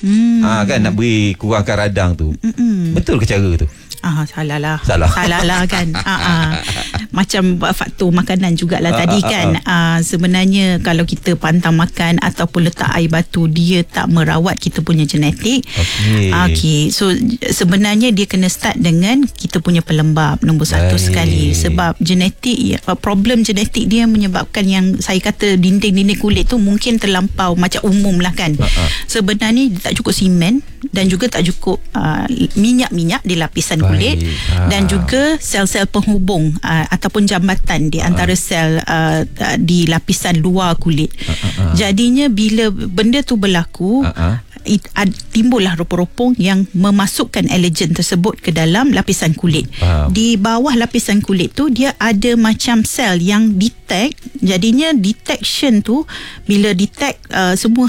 Kan nak beri kurangkan radang tu. Betul ke cara tu? Salah lah kan. Macam faktor makanan jugalah tadi kan. Sebenarnya kalau kita pantang makan ataupun letak air batu, dia tak merawat kita punya genetik. Okay. So sebenarnya dia kena start dengan kita punya pelembab nombor satu sekali. Sebab genetik, problem genetik dia menyebabkan yang saya kata dinding-dinding kulit tu mungkin terlampau macam umum lah kan. Sebenarnya dia tak cukup simen dan juga tak cukup minyak-minyak di lapisan kulit. Dan juga sel-sel penghubung ataupun jambatan di antara sel di lapisan luar kulit. Jadinya bila benda tu berlaku, timbullah ropong-ropong yang memasukkan allergen tersebut ke dalam lapisan kulit. Di bawah lapisan kulit tu dia ada macam sel yang detect. Jadinya detection tu bila detect semua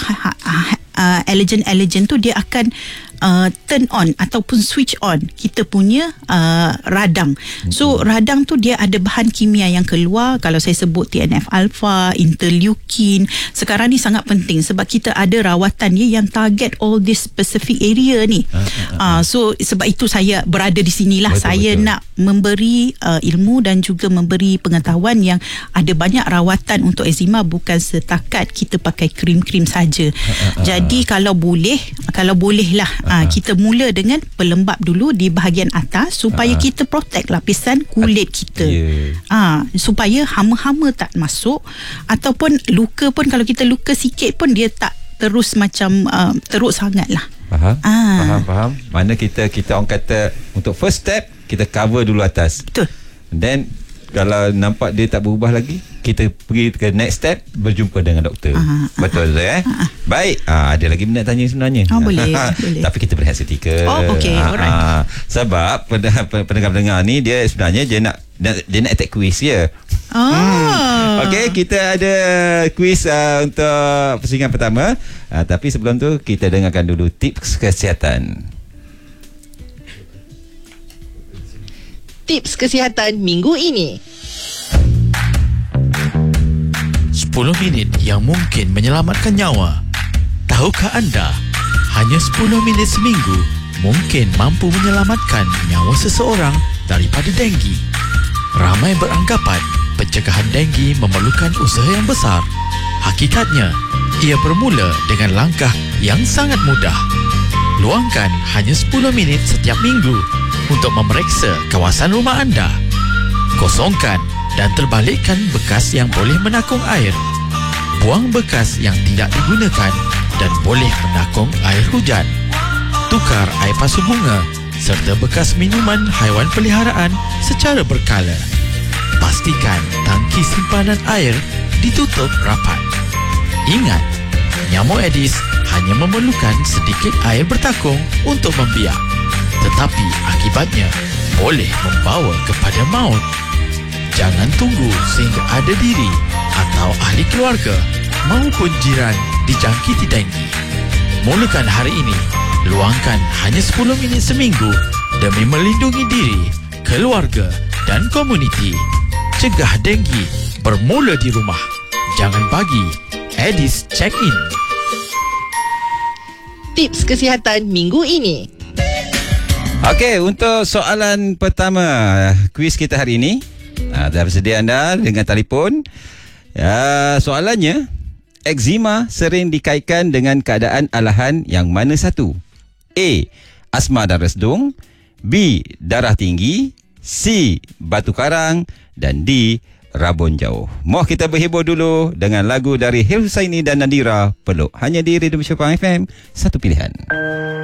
allergen tu, dia akan turn on ataupun switch on kita punya radang. So radang tu dia ada bahan kimia yang keluar. Kalau saya sebut TNF alpha, interleukin. Sekarang ni sangat penting sebab kita ada rawatan dia yang target all this specific area ni. So sebab itu saya berada di sinilah. Saya nak memberi ilmu dan juga memberi pengetahuan yang ada banyak rawatan untuk eczema, bukan setakat kita pakai krim-krim saja. Jadi kalau boleh lah kita mula dengan pelembab dulu di bahagian atas supaya kita protect lapisan kulit kita. Supaya hama-hama tak masuk, ataupun luka pun, kalau kita luka sikit pun dia tak terus macam teruk sangat lah. Faham. Mana kita orang kata untuk first step kita cover dulu atas. Betul. Then kalau nampak dia tak berubah lagi, kita pergi ke next step, berjumpa dengan doktor. Betul Baik, ada lagi benda nak tanya sebenarnya. Boleh. Tapi kita berehat seketika. Okey, alright. Sebab pendengar-pendengar ni dia sebenarnya dia nak attack quiz ya. Okey, kita ada quiz untuk pusingan pertama. Tapi sebelum tu kita dengarkan dulu tips kesihatan. Tips kesihatan minggu ini. 10 minit yang mungkin menyelamatkan nyawa. Tahukah anda, hanya 10 minit seminggu mungkin mampu menyelamatkan nyawa seseorang daripada denggi. Ramai beranggapan pencegahan denggi memerlukan usaha yang besar. Hakikatnya, ia bermula dengan langkah yang sangat mudah. Luangkan hanya 10 minit setiap minggu untuk memeriksa kawasan rumah anda. Kosongkan dan terbalikkan bekas yang boleh menakung air. Buang bekas yang tidak digunakan dan boleh menakung air hujan. Tukar air pasu bunga serta bekas minuman haiwan peliharaan secara berkala. Pastikan tangki simpanan air ditutup rapat. Ingat, nyamuk Aedes hanya memerlukan sedikit air bertakung untuk membiak, tetapi akibatnya boleh membawa kepada maut. Jangan tunggu sehingga ada diri atau ahli keluarga maupun jiran dijangkiti denggi. Mulakan hari ini. Luangkan hanya 10 minit seminggu demi melindungi diri, keluarga dan komuniti. Cegah denggi bermula di rumah. Jangan bagi Aedes check in. Tips kesihatan minggu ini. Okey, untuk soalan pertama kuis kita hari ini, dah bersedia anda dengan telefon. Soalannya, eczema sering dikaitkan dengan keadaan alahan yang mana satu? A. Asma dan resdung, B. Darah tinggi, C. Batu karang dan D. Rabun jauh. Mau kita berhibur dulu dengan lagu dari Hil Husaini dan Nadira, Peluk. Hanya di Radio Syurga FM, satu pilihan.